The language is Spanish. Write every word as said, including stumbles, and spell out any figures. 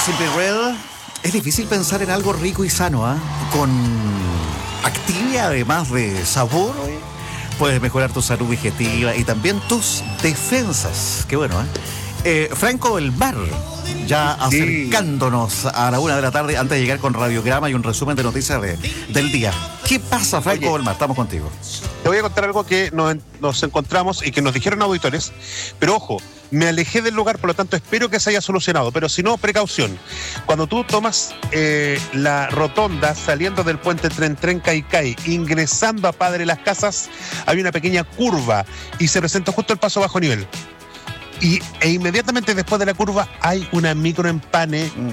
Simply Red. Es difícil pensar en algo rico y sano, ¿ah? ¿eh? Con actividad, además de sabor, puedes mejorar tu salud digestiva y también tus defensas. Qué bueno, ¿eh? eh Franco del Mar, ya sí. acercándonos a la una de la tarde antes de llegar con radiograma y un resumen de noticias de, del día. ¿Qué pasa, Franco del Mar? Estamos contigo. Te voy a contar algo que nos, nos encontramos y que nos dijeron auditores, pero ojo, me alejé del lugar, por lo tanto espero que se haya solucionado, pero si no, precaución. Cuando tú tomas eh, la rotonda saliendo del puente Tren Tren Caicay, ingresando a Padre Las Casas, hay una pequeña curva y se presenta justo el paso bajo nivel. Y, e inmediatamente después de la curva hay una microempane